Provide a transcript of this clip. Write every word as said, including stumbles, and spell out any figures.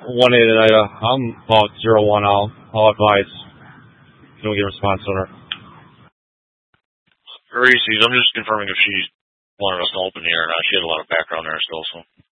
one eight at Ida. I'm about zero one. I'll I'll advise. Don't get a response sooner. Reese's, I'm just confirming if she wanted us to open here or not. She had a lot of background there still, so.